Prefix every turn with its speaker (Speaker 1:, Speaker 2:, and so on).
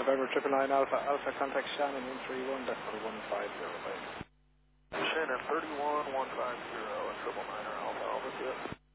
Speaker 1: November 999 Alpha, Alpha, contact Shannon 131, that's 150, bye.
Speaker 2: Shannon 31150 at 999 Alpha, Alpha,